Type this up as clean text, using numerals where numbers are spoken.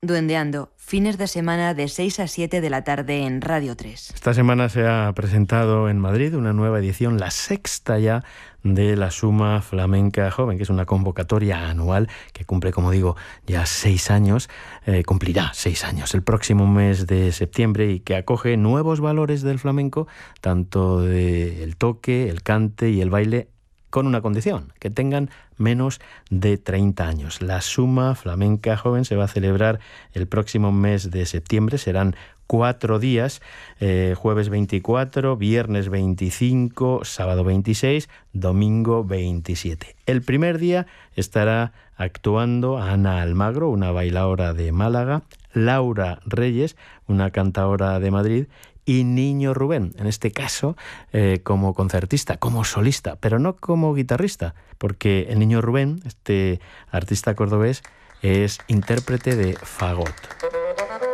Duendeando, fines de semana de 6 a 7 de la tarde en Radio 3. Esta semana se ha presentado en Madrid una nueva edición, la sexta ya, de la Suma Flamenca Joven, que es una convocatoria anual que cumple, como digo, ya 6 años, cumplirá 6 años el próximo mes de septiembre, y que acoge nuevos valores del flamenco, tanto del toque, el cante y el baile, con una condición: que tengan menos de 30 años. La Suma Flamenca Joven se va a celebrar el próximo mes de septiembre. Serán 4 días, jueves 24, viernes 25, sábado 26, domingo 27. El primer día estará actuando Ana Almagro, una bailaora de Málaga, Laura Reyes, una cantaora de Madrid, y Niño Rubén, en este caso como concertista, como solista, pero no como guitarrista, porque el Niño Rubén, este artista cordobés, es intérprete de fagot.